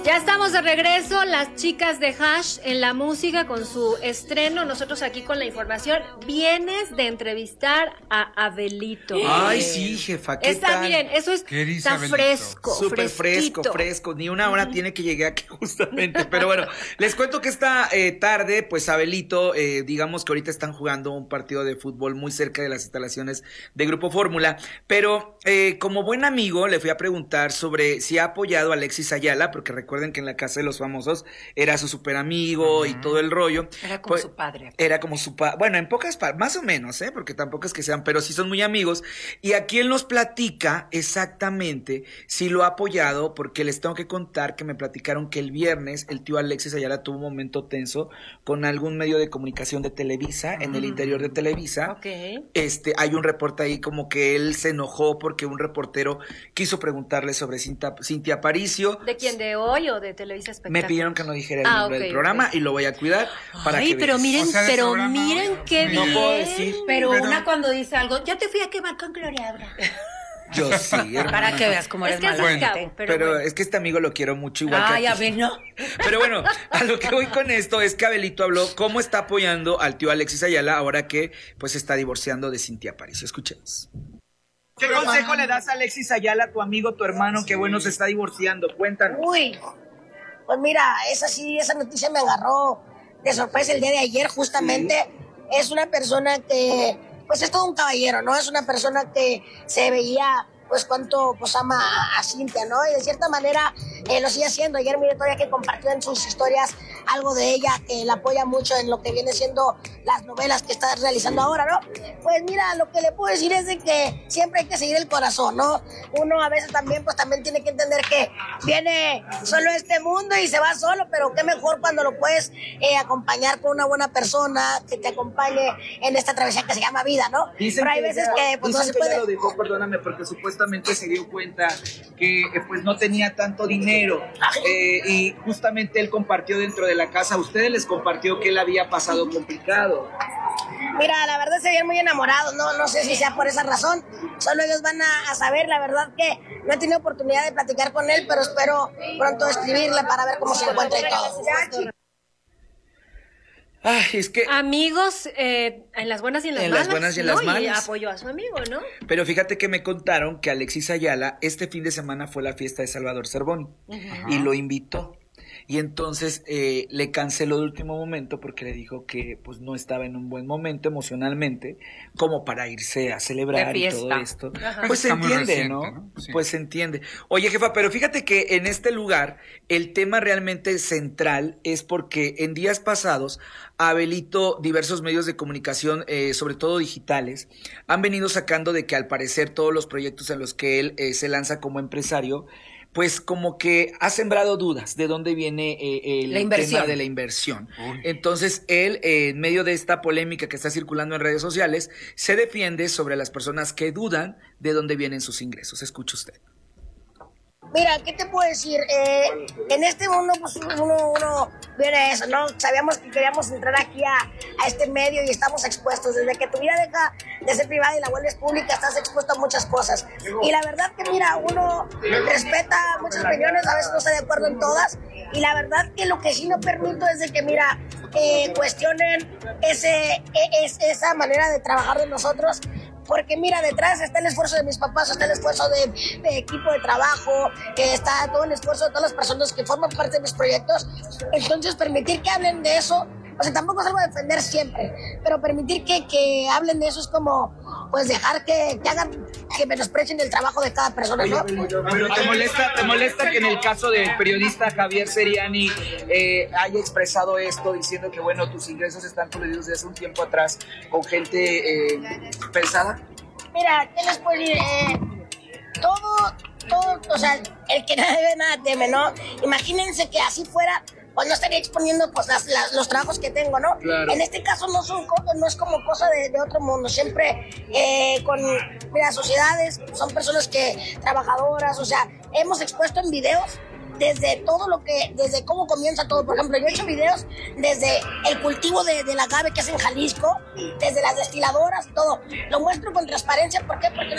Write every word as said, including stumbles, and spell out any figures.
Ya estamos de regreso, las chicas de Hash en la música con su estreno. Nosotros aquí con la información. Vienes de entrevistar a Abelito. Ay, sí, jefa, ¿qué Está tal? bien, eso es, está Abelito? fresco, Súper fresquito. fresco, fresco. Ni una hora tiene que llegar aquí justamente. Pero bueno, les cuento que esta eh, tarde, pues Abelito, eh, digamos que ahorita están jugando un partido de fútbol muy cerca de las instalaciones de Grupo Fórmula. Pero eh, como buen amigo, le fui a preguntar sobre si ha apoyado a Alexis Ayala, porque recuerden que en la Casa de los Famosos era su super amigo uh-huh. y todo el rollo. Era como pues, su padre. Era como su padre. Bueno, en pocas palabras, más o menos, ¿eh? Porque tampoco es que sean, pero sí son muy amigos. Y aquí él nos platica exactamente si lo ha apoyado, porque les tengo que contar que me platicaron que el viernes el tío Alexis Ayala tuvo un momento tenso con algún medio de comunicación de Televisa, uh-huh. en el interior de Televisa. Okay. Este, hay un reporte ahí como que él se enojó porque un reportero quiso preguntarle sobre Cintia, Cintia Aparicio. ¿De quién? ¿De hoy o de Televisa Espectáculos? Me pidieron que no dijera el ah, nombre okay, del programa okay. y lo voy a cuidar para Ay, que pero veas. miren, O sea, pero programa, miren qué no bien. puedo decir. Pero, Pero- una cuando dice algo, yo te fui a quemar con Gloria Abraham. Yo sí, hermana. Para que veas cómo Es eres que es mala escapo, gente. pero, Pero, bueno. es que este amigo lo quiero mucho igual Ay, que a a ti. ver, no. Pero bueno, a lo que voy con esto es que Abelito habló cómo está apoyando al tío Alexis Ayala ahora que pues se está divorciando de Cintia Aparicio. Escuchemos. ¿Qué consejo le das a Alexis Ayala, tu amigo, tu hermano, que bueno se está divorciando? Cuéntanos. Uy, pues mira, esa sí, esa noticia me agarró de sorpresa el día de ayer, justamente. Sí. Es una persona que, pues es todo un caballero, ¿no? Es una persona que se veía, pues cuánto pues ama a, a Cintia, ¿no? Y de cierta manera eh, lo sigue haciendo. Ayer miré todavía que compartió en sus historias algo de ella, que la apoya mucho en lo que viene siendo las novelas que está realizando ahora, ¿no? Pues mira, lo que le puedo decir es de que siempre hay que seguir el corazón, ¿no? Uno a veces también, pues también tiene que entender que viene solo a este mundo y se va solo, pero qué mejor cuando lo puedes eh, acompañar con una buena persona que te acompañe en esta travesía que se llama vida, ¿no? Dicen pero hay que veces ya, que pues no se que puede... ya lo dejó, perdóname, porque supuestamente se dio cuenta que eh, pues no tenía tanto dinero eh, y justamente él compartió dentro de la casa, a ustedes les compartió que él había pasado complicado. Mira, la verdad se ven muy enamorados, no, no sé si sea por esa razón, solo ellos van a, a saber. La verdad que no he tenido oportunidad de platicar con él, pero espero pronto escribirle para ver cómo se encuentra y todo. Ay, es que... Amigos, eh, en las buenas y en las en malas. las buenas y en ¿no? las malas. Y apoyó a su amigo, ¿no? Pero fíjate que me contaron que Alexis Ayala este fin de semana fue a la fiesta de Salvador Cervoni uh-huh. y lo invitó. Y entonces eh, le canceló de último momento porque le dijo que pues no estaba en un buen momento emocionalmente como para irse a celebrar y todo esto. Ajá. Pues se entiende, reciente, ¿no? ¿no? Sí. Pues se entiende. Oye, jefa, pero fíjate que en este lugar el tema realmente central es porque en días pasados Abelito, diversos medios de comunicación, eh, sobre todo digitales, han venido sacando de que al parecer todos los proyectos en los que él eh, se lanza como empresario, pues como que ha sembrado dudas de dónde viene eh, el la inversión. tema de la inversión. Uy. Entonces él, eh, en medio de esta polémica que está circulando en redes sociales, se defiende sobre las personas que dudan de dónde vienen sus ingresos. Escuche usted. Mira, ¿qué te puedo decir? Eh, en este mundo, pues uno, uno viene a eso, ¿no? Sabíamos que queríamos entrar aquí a, a este medio y estamos expuestos. Desde que tu vida deja de ser privada y la vuelves pública, estás expuesto a muchas cosas. Y la verdad que, mira, uno respeta muchas opiniones, a veces no está de acuerdo en todas. Y la verdad que lo que sí no permito es de que, mira, eh, cuestionen ese, es, esa manera de trabajar de nosotros. Porque mira, detrás está el esfuerzo de mis papás, está el esfuerzo de, de equipo de trabajo, eh, está todo el esfuerzo de todas las personas que forman parte de mis proyectos. Entonces, permitir que hablen de eso, o sea, tampoco es algo de defender siempre, pero permitir que, que hablen de eso es como, pues, dejar que, que hagan, que menosprecien el trabajo de cada persona, ¿no? Pero te molesta, te molesta que en el caso del periodista Javier Seriani eh, haya expresado esto, diciendo que, bueno, tus ingresos están coludidos desde hace un tiempo atrás con gente eh, pesada. Mira, ¿qué les puedo decir? Eh, todo, todo, o sea, el que nada debe, nada teme, ¿no? Imagínense que así fuera, pues no estaría exponiendo pues, las, las, los trabajos que tengo, ¿no? Claro. En este caso no, son, no es como cosa de, de otro mundo, siempre eh, con, mira, sociedades, son personas que, trabajadoras, o sea, hemos expuesto en videos desde todo lo que, desde cómo comienza todo. Por ejemplo, yo he hecho videos desde el cultivo de, del agave que hace en Jalisco, desde las destiladoras, todo. Lo muestro con transparencia, ¿por qué? Porque